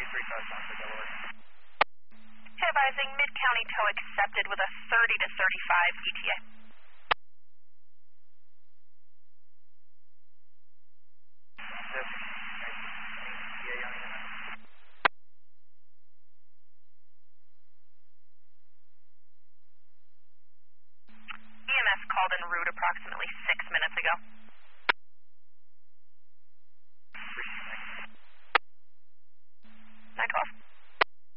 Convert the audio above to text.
Hit advising, mid-county tow accepted with a 30 to 35 ETA. EMS called en route approximately 6 minutes ago. 912.